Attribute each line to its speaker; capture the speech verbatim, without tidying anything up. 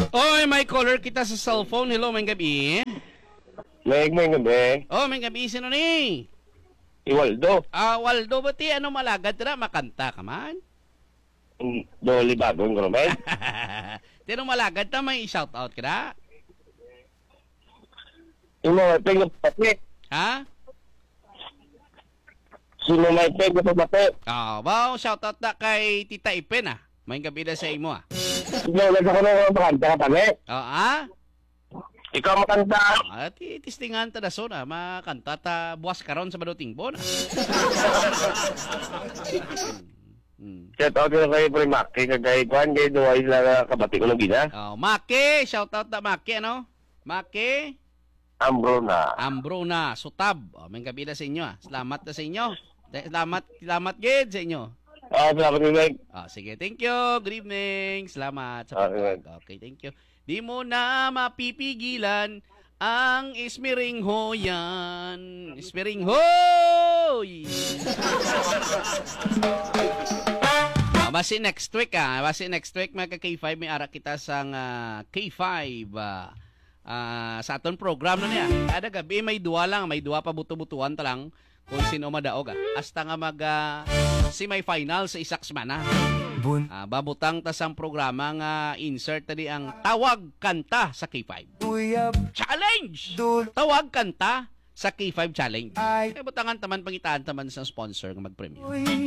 Speaker 1: Oy, may caller kita sa cellphone. Hello, may gabi.
Speaker 2: May may gabi.
Speaker 1: Oh, may gabi. Sino ni?
Speaker 2: Iwaldo.
Speaker 1: Ah, Waldo, bati ano malagad na makanta ka man?
Speaker 2: Mm, Doli bagong grumen.
Speaker 1: Tino malagad na may shout out ka na?
Speaker 2: Sino may peng pati?
Speaker 1: Ha?
Speaker 2: Sino may peng pati?
Speaker 1: Ah, wow, shout out na kay Tita Ipen ah. May gabi na sa imo ah.
Speaker 2: Sino lang ako na makanta ka pati?
Speaker 1: Oh, ah?
Speaker 2: Ikaw makanta.
Speaker 1: At itistingan ta na so na makanta ta buwas karon sa baduting bon. Hmm.
Speaker 2: Shout out ko kay Pre Maki kagay kwan kay duway sila kabati ko ng gina.
Speaker 1: Oh, Maki, shout out na Maki ano? Maki,
Speaker 2: Ambro na.
Speaker 1: Ambro na, Sutab. Oh, may gabi na sa inyo ah. Salamat na sa inyo. Salamat, salamat gid sa inyo.
Speaker 2: Ah, salamat ni Mike.
Speaker 1: Ah, sige, thank you. Good evening. Salamat sa
Speaker 2: Ah,
Speaker 1: pagtawag. Okay, thank you. Di mo na mapipigilan ang ismiringho yan. Ismiringhoy! Ah, basi next week ah. Basi next week mga ka-K five may ara kita sang uh, K five ah, ah, sa aton program na niya. Ada gabi may duwa lang, may duwa pa buto-butuan ta lang kung sino madaog ah. Hasta nga mag uh, semi-final sa isak semana.
Speaker 3: Bun.
Speaker 1: Ah, babutang ta sang programa nga insert tadi ang Tawag Kanta sa K five.
Speaker 3: Uyab.
Speaker 1: Challenge!
Speaker 3: Dul.
Speaker 1: Tawag Kanta sa K five Challenge.
Speaker 3: Ay.
Speaker 1: Eh, butangan taman pangitaan taman sa sponsor nga mag-premium.
Speaker 3: Uy.